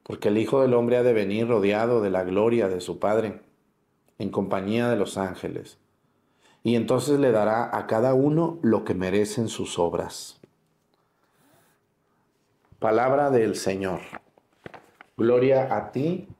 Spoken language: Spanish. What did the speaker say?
porque el Hijo del Hombre ha de venir rodeado de la gloria de su Padre, en compañía de los ángeles, y entonces le dará a cada uno lo que merecen sus obras. Palabra del Señor. Gloria a ti,